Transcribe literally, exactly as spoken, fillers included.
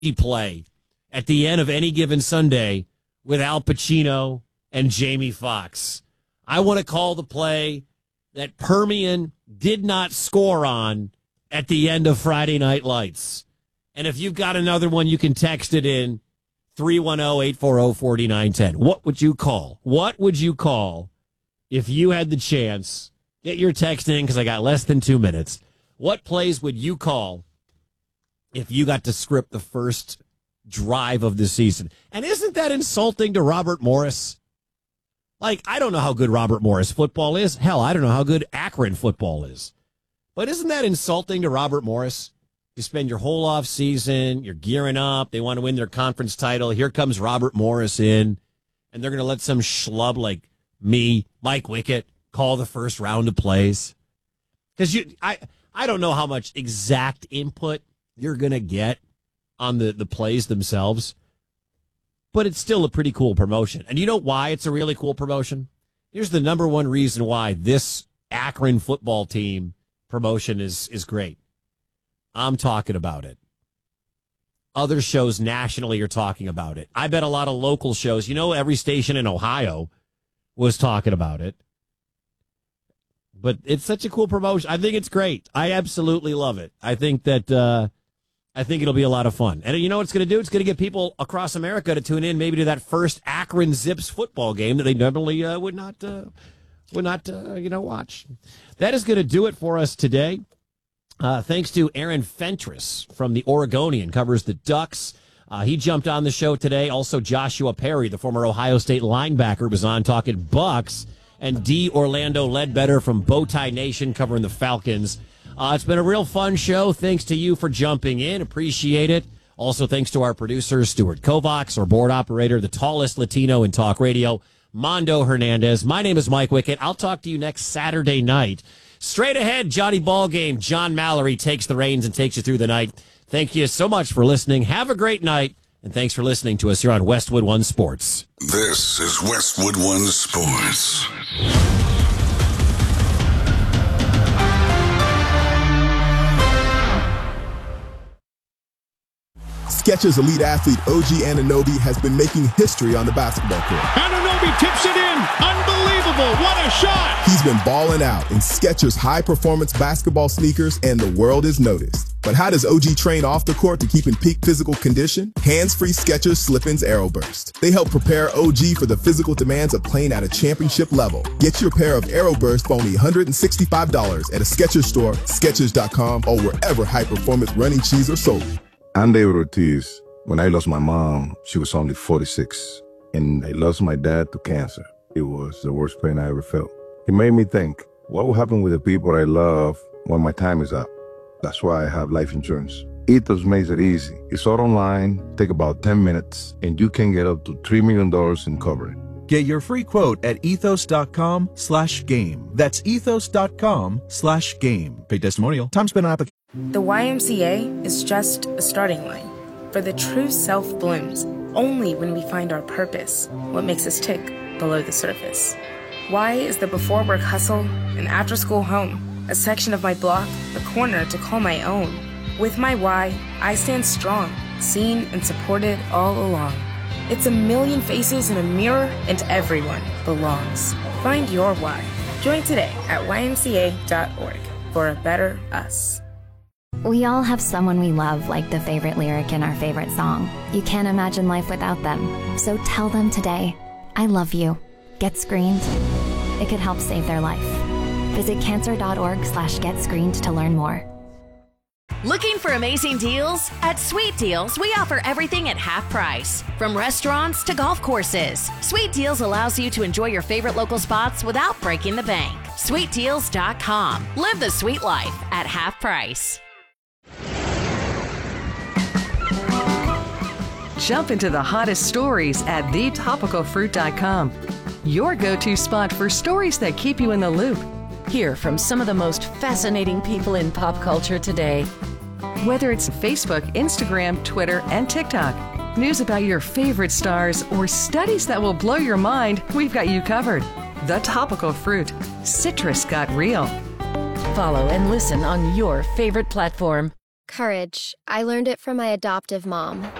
play at the end of Any Given Sunday with Al Pacino and Jamie Foxx. I want to call the play that Permian did not score on at the end of Friday Night Lights. And if you've got another one, you can text it in three one zero, eight four zero, four nine one zero. What would you call? What would you call if you had the chance? Get your text in because I got less than two minutes. What plays would you call if you got to script the first drive of the season? And isn't that insulting to Robert Morris? Like, I don't know how good Robert Morris football is. Hell, I don't know how good Akron football is. But isn't that insulting to Robert Morris? You spend your whole off season, you're gearing up, they want to win their conference title. Here comes Robert Morris in, and they're going to let some schlub like me, Mike Wickett, call the first round of plays. Because you, I, I don't know how much exact input you're going to get on the, the plays themselves, but it's still a pretty cool promotion. And you know why it's a really cool promotion? Here's the number one reason why this Akron football team promotion is, is great. I'm talking about it. Other shows nationally are talking about it. I bet a lot of local shows, you know, every station in Ohio was talking about it. But it's such a cool promotion. I think it's great. I absolutely love it. I think that uh, I think it'll be a lot of fun. And you know what it's going to do? It's going to get people across America to tune in maybe to that first Akron Zips football game that they normally uh, would not uh, would not uh, you know watch. That is going to do it for us today. Uh, thanks to Aaron Fentress from the Oregonian, covers the Ducks. Uh, he jumped on the show today. Also, Joshua Perry, the former Ohio State linebacker, was on talking Bucks. And D. Orlando Ledbetter from Bowtie Nation covering the Falcons. Uh, it's been a real fun show. Thanks to you for jumping in. Appreciate it. Also, thanks to our producer, Stuart Kovacs, our board operator, the tallest Latino in talk radio, Mondo Hernandez. My name is Mike Wickett. I'll talk to you next Saturday night. Straight ahead, Johnny Ballgame. John Mallory takes the reins and takes you through the night. Thank you so much for listening. Have a great night, and thanks for listening to us here on Westwood One Sports. This is Westwood One Sports. Skechers elite athlete O G Anunoby has been making history on the basketball court. Anunoby tips it in. Unbelievable. What a shot. He's been balling out in Skechers high-performance basketball sneakers, and the world is noticed. But how does O G train off the court to keep in peak physical condition? Hands-free Skechers Slip-ins Aeroburst. They help prepare O G for the physical demands of playing at a championship level. Get your pair of Aeroburst for only one hundred sixty-five dollars at a Skechers store, Skechers dot com, or wherever high-performance running shoes are sold. I'm David Ortiz. When I lost my mom, she was only forty-six, and I lost my dad to cancer. It was the worst pain I ever felt. It made me think, what will happen with the people I love when my time is up? That's why I have life insurance. Ethos makes it easy. It's all online, take about ten minutes, and you can get up to three million dollars in coverage. Get your free quote at ethos.com slash game. That's ethos.com slash game. Pay testimonial. Time spent on application. The Y M C A is just a starting line. For the true self blooms only when we find our purpose, what makes us tick below the surface. Y is the before work hustle and after school home, a section of my block, a corner to call my own. With my Y, I stand strong, seen and supported all along. It's a million faces in a mirror and everyone belongs. Find your Y. Join today at Y M C A dot org for a better us. We all have someone we love, like the favorite lyric in our favorite song. You can't imagine life without them. So tell them today, I love you. Get screened. It could help save their life. Visit cancer.org slash get screened to learn more. Looking for amazing deals? At Sweet Deals, we offer everything at half price. From restaurants to golf courses, Sweet Deals allows you to enjoy your favorite local spots without breaking the bank. sweet deals dot com. Live the sweet life at half price. Jump into the hottest stories at the topical fruit dot com. Your go-to spot for stories that keep you in the loop. Hear from some of the most fascinating people in pop culture today. Whether it's Facebook, Instagram, Twitter, and TikTok, news about your favorite stars, or studies that will blow your mind, we've got you covered. The Topical Fruit. Citrus got real. Follow and listen on your favorite platform. Courage. I learned it from my adoptive mom.